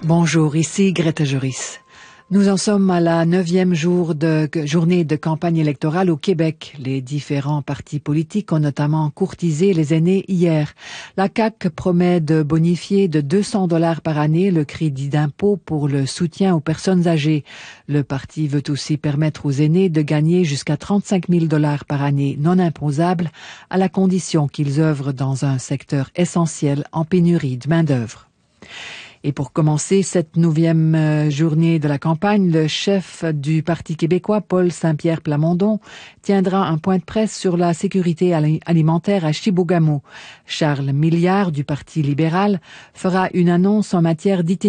Bonjour, ici Greta Joris. Nous en sommes à la 9e journée de campagne électorale au Québec. Les différents partis politiques ont notamment courtisé les aînés hier. La CAQ promet de bonifier de 200 $ par année le crédit d'impôt pour le soutien aux personnes âgées. Le parti veut aussi permettre aux aînés de gagner jusqu'à 35 000 $ par année non imposables à la condition qu'ils œuvrent dans un secteur essentiel en pénurie de main-d'œuvre. Et pour commencer cette 9e journée de la campagne, le chef du Parti québécois, Paul Saint-Pierre Plamondon, tiendra un point de presse sur la sécurité alimentaire à Chibougamau. Charles Milliard du Parti libéral fera une annonce en matière d'itinéraire